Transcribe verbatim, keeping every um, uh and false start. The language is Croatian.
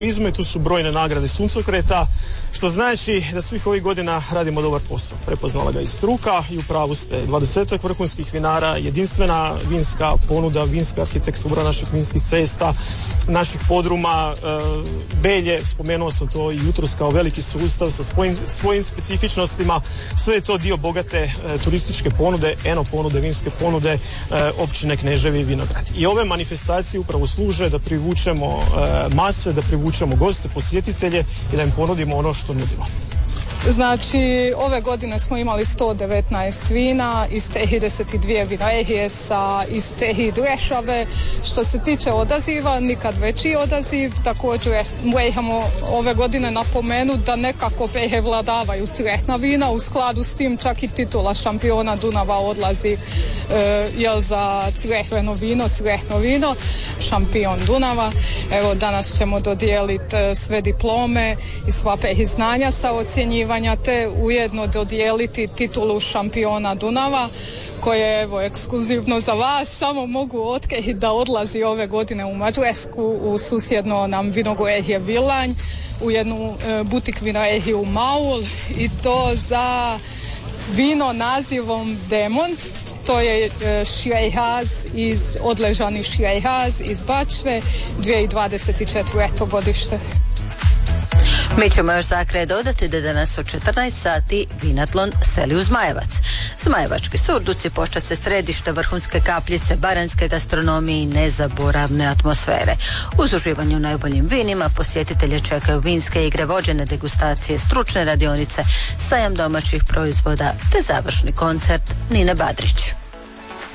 i tu su brojne nagrade suncokreta, što znači da svih ovih godina radimo dobar posao. Prepoznala ga i struka i u pravu ste. dvadesetak vrhunskih vinara, jedinstvena vinska ponuda, vinska arhitektura naših vinskih cesta, naših podruma, e, Belje, spomenuo sam to i jutros kao veliki sustav sa svojim, svojim specifičnostima. Sve je to dio bogate e, turističke ponude, eno ponude, vinske ponude e, općine Kneževi i Vinograd. I ove manifestacije upravo služe da privučemo e, mase, da privučemo učemo goste, posjetitelje i da im ponudimo ono što nudimo. Znači, ove godine smo imali sto devetnaest vina iz trideset dvije vinarije sa iz Tehi Drešave. Što se tiče odaziva, nikad veći odaziv. Također, moramo ove godine napomenuti da nekako prevladavaju cretna vina. U skladu s tim čak i titula šampiona Dunava odlazi e, jel za crveno vino, cretno vino, šampion Dunava. Evo, danas ćemo dodijeliti sve diplome i sva priznanja sa ocjenjivanjem, te ujedno dodijeliti titulu šampiona Dunava, koje evo ekskluzivno za vas samo mogu otkriti da odlazi ove godine u Mađarsku, u susjedno nam vinogorje Vilanj, u jednu e, butik vinogorju Maul, i to za vino nazivom Demon. To je e, Širejhaz iz odležani Širejhaz iz Bačve, dvije tisuće dvadeset četvrto godište. Mi ćemo još za kraj dodati da danas u četrnaest sati Vinatlon seli u Zmajevac. Zmajevački surduci počet se središte vrhunske kapljice, baranjske gastronomije i nezaboravne atmosfere. Uz uživanje u najboljim vinima posjetitelje čekaju vinske igre, vođene degustacije, stručne radionice, sajam domaćih proizvoda te završni koncert Nine Badrić.